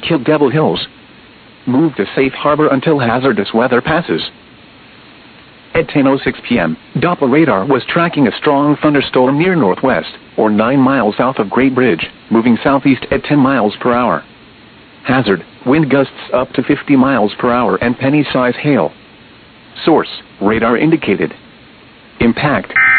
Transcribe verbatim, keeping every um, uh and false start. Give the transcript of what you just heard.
Kill Devil Hills. Move to safe harbor until hazardous weather passes. At ten oh six p m, Doppler radar was tracking a strong thunderstorm near northwest, or nine miles south of Great Bridge, moving southeast at ten miles per hour. Hazard, wind gusts up to fifty miles per hour and penny-size hail. Source, radar indicated. Impact,